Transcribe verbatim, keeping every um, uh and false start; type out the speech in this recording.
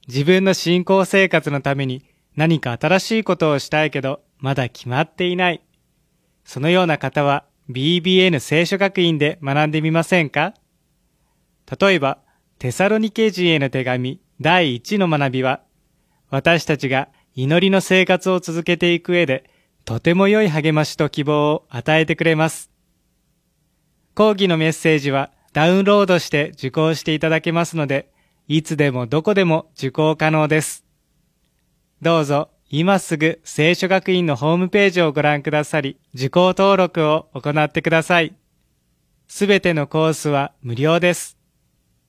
自分の信仰生活のために何か新しいことをしたいけど、まだ決まっていない。そのような方は ビービーエヌ 聖書学院で学んでみませんか？例えば、テサロニケ人への手紙だいいちの学びは、私たちが祈りの生活を続けていく上で、とても良い励ましと希望を与えてくれます。講義のメッセージはダウンロードして受講していただけますので、いつでもどこでも受講可能です。どうぞ今すぐ聖書学院のホームページをご覧くださり、受講登録を行ってください。すべてのコースは無料です。